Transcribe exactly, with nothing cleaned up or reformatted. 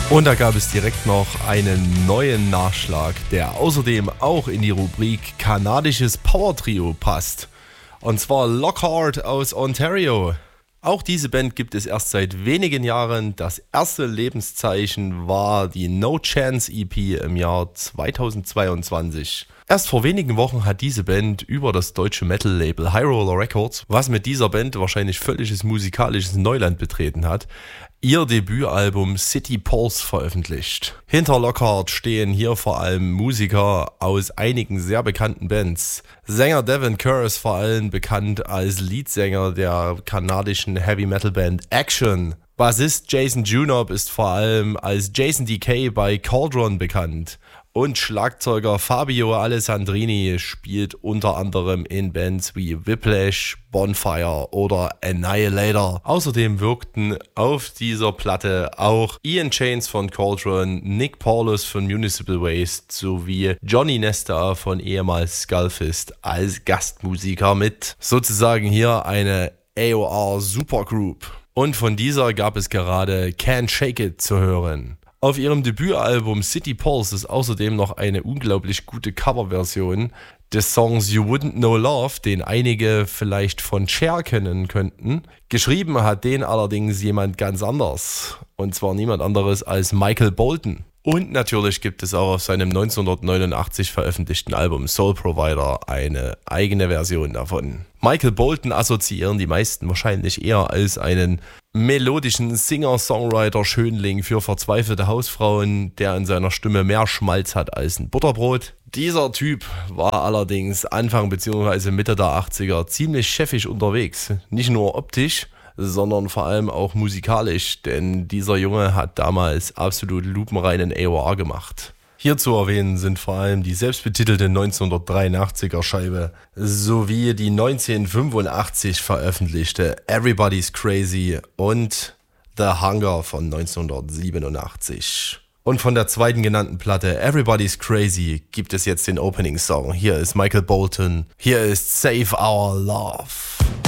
Und da gab es direkt noch einen neuen Nachschlag, der außerdem auch in die Rubrik kanadisches Power-Trio passt. Und zwar Lockhart aus Ontario. Auch diese Band gibt es erst seit wenigen Jahren. Das erste Lebenszeichen war die No Chance E P im Jahr zweitausendzweiundzwanzig. Erst vor wenigen Wochen hat diese Band über das deutsche Metal-Label High Roller Records, was mit dieser Band wahrscheinlich völliges musikalisches Neuland betreten hat, ihr Debütalbum City Pulse veröffentlicht. Hinter Lockhart stehen hier vor allem Musiker aus einigen sehr bekannten Bands. Sänger Devin Kerr ist vor allem bekannt als Leadsänger der kanadischen Heavy-Metal-Band Action. Bassist Jason Junop ist vor allem als Jason D K bei Cauldron bekannt. Und Schlagzeuger Fabio Alessandrini spielt unter anderem in Bands wie Whiplash, Bonfire oder Annihilator. Außerdem wirkten auf dieser Platte auch Ian Chains von Cauldron, Nick Paulus von Municipal Waste sowie Johnny Nesta von ehemals Skullfist als Gastmusiker mit. Sozusagen hier eine A O R Supergroup. Und von dieser gab es gerade Can't Shake It zu hören. Auf ihrem Debütalbum City Pulse ist außerdem noch eine unglaublich gute Coverversion des Songs You Wouldn't Know Love, den einige vielleicht von Cher kennen könnten. Geschrieben hat den allerdings jemand ganz anders, und zwar niemand anderes als Michael Bolton. Und natürlich gibt es auch auf seinem neunzehnhundertneunundachtzig veröffentlichten Album Soul Provider eine eigene Version davon. Michael Bolton assoziieren die meisten wahrscheinlich eher als einen melodischen Singer-Songwriter-Schönling für verzweifelte Hausfrauen, der in seiner Stimme mehr Schmalz hat als ein Butterbrot. Dieser Typ war allerdings Anfang bzw. Mitte der achtziger ziemlich chefig unterwegs. Nicht nur optisch, sondern vor allem auch musikalisch, denn dieser Junge hat damals absolut lupenreinen A O R gemacht. Hier zu erwähnen sind vor allem die selbstbetitelte neunzehnhundertdreiundachtziger Scheibe sowie die neunzehnhundertfünfundachtzig veröffentlichte Everybody's Crazy und The Hunger von neunzehnhundertsiebenundachtzig. Und von der zweiten genannten Platte Everybody's Crazy gibt es jetzt den Opening-Song. Hier ist Michael Bolton, hier ist Save Our Love.